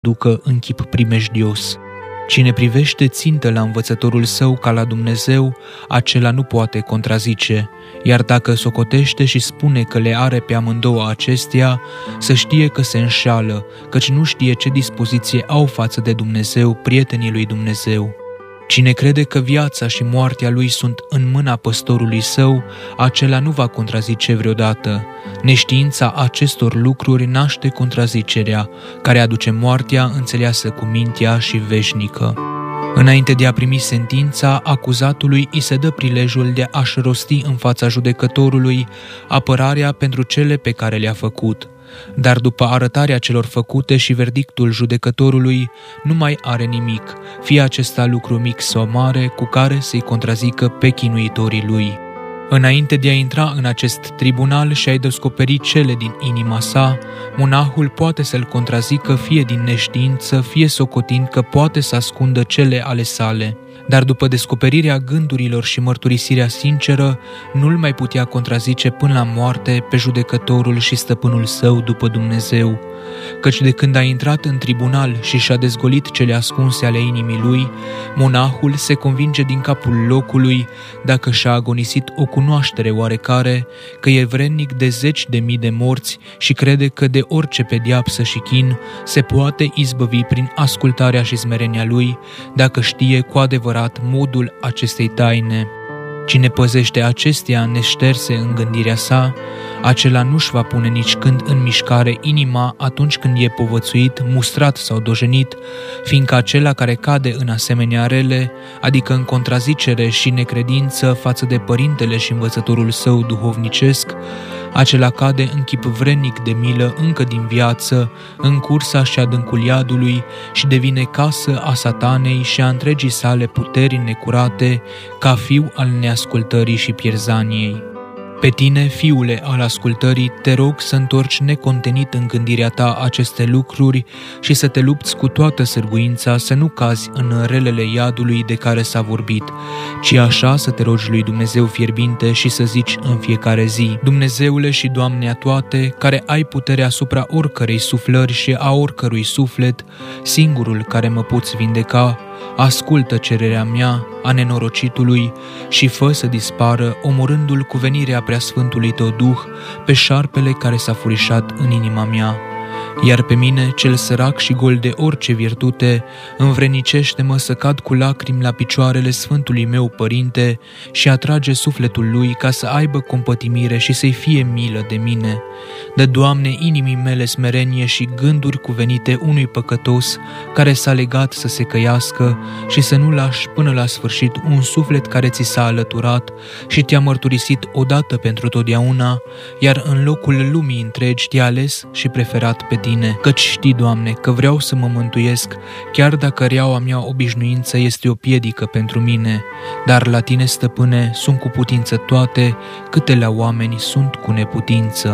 ducă în chip primejdios. Cine privește țintă la învățătorul său ca la Dumnezeu, acela nu poate contrazice, iar dacă socotește și spune că le are pe amândouă acestea, să știe că se înșală, căci nu știe ce dispoziție au față de Dumnezeu prietenii lui Dumnezeu. Cine crede că viața și moartea lui sunt în mâna păstorului său, acela nu va contrazice vreodată. Neștiința acestor lucruri naște contrazicerea, care aduce moartea înțeleasă cu mintea și veșnică. Înainte de a primi sentința, acuzatului îi se dă prilejul de a-și rosti în fața judecătorului apărarea pentru cele pe care le-a făcut. Dar după arătarea celor făcute și verdictul judecătorului, nu mai are nimic, fie acesta lucru mic sau mare, cu care să-i contrazică pe chinuitorii lui. Înainte de a intra în acest tribunal și a-i descoperi cele din inima sa, monahul poate să-l contrazică fie din neștiință, fie socotind că poate să ascundă cele ale sale. Dar după descoperirea gândurilor și mărturisirea sinceră, nu-l mai putea contrazice până la moarte pe judecătorul și stăpânul său după Dumnezeu. Căci de când a intrat în tribunal și și-a dezgolit cele ascunse ale inimii lui, monahul se convinge din capul locului, dacă și-a agonisit o cunoaștere oarecare, că e vrednic de 10.000 de morți și crede că de orice pedeapsă și chin se poate izbăvi prin ascultarea și smerenia lui, dacă știe cu adevărat modul acestei taine. Cine păzește acestea neșterse în gândirea sa, acela nu-și va pune nici când în mișcare inima atunci când e povățuit, mustrat sau dojenit, fiindcă acela care cade în asemenea rele, adică în contrazicere și necredință față de părintele și învățătorul său duhovnicesc, acela cade în chip vrednic de milă încă din viață, în cursa și adâncul iadului și devine casă a satanei și a întregii sale puteri necurate, ca fiu al neascultării și pierzaniei. Pe tine, fiule al ascultării, te rog să întorci necontenit în gândirea ta aceste lucruri și să te lupți cu toată sârguința să nu cazi în relele iadului de care s-a vorbit, ci așa să te rogi lui Dumnezeu fierbinte și să zici în fiecare zi: Dumnezeule și Doamne a toate, care ai puterea asupra oricărei suflări și a oricărui suflet, singurul care mă poți vindeca, ascultă cererea mea, a nenorocitului, și fă să dispară, omorându-l cu venirea preasfântului tău Duh, pe șarpele care s-a furișat în inima mea. Iar pe mine, cel sărac și gol de orice virtute, învrednicește-mă să cad cu lacrimi la picioarele Sfântului meu Părinte și atrage sufletul lui ca să aibă compătimire și să-i fie milă de mine. Dă, Doamne, inimii mele smerenie și gânduri cuvenite unui păcătos care s-a legat să se căiască și să nu lași până la sfârșit un suflet care ți s-a alăturat și te-a mărturisit odată pentru totdeauna, iar în locul lumii întregi te-a ales și preferat pe tine. Căci știi, Doamne, că vreau să mă mântuiesc, chiar dacă reaua mea obișnuință este o piedică pentru mine, dar la tine, Stăpâne, sunt cu putință toate, câte la oameni sunt cu neputință.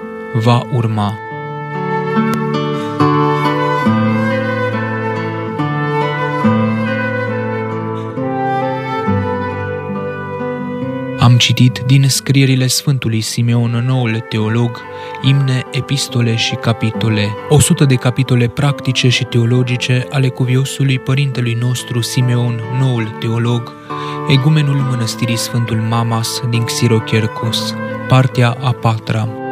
Va urma. Am citit din scrierile Sfântului Simeon, noul teolog, imne, epistole și capitole, 100 de capitole practice și teologice ale cuviosului părintelui nostru Simeon, noul teolog, egumenul mănăstirii Sfântul Mamas din Xirochercos, partea a 4-a.